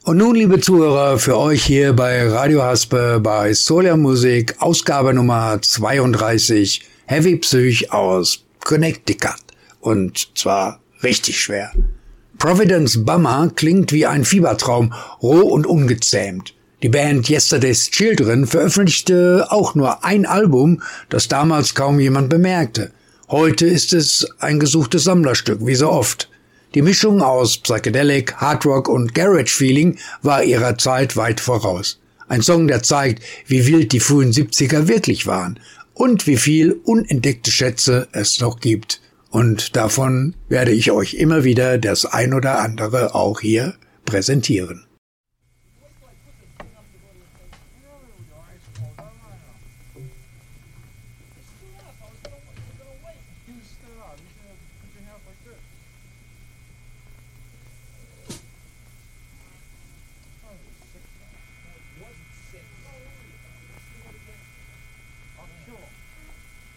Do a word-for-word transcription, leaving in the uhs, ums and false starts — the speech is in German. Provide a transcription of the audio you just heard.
Und nun, liebe Zuhörer, für euch hier bei Radio Haspe bei Solar Musik, Ausgabe Nummer zweiunddreißig, Heavy Psych aus Connecticut. Und zwar richtig schwer. Providence Bummer klingt wie ein Fiebertraum, roh und ungezähmt. Die Band Yesterday's Children veröffentlichte auch nur ein Album, das damals kaum jemand bemerkte. Heute ist es ein gesuchtes Sammlerstück, wie so oft. Die Mischung aus Psychedelic, Hardrock und Garage-Feeling war ihrer Zeit weit voraus. Ein Song, der zeigt, wie wild die frühen siebziger wirklich waren und wie viel unentdeckte Schätze es noch gibt. Und davon werde ich euch immer wieder das ein oder andere auch hier präsentieren.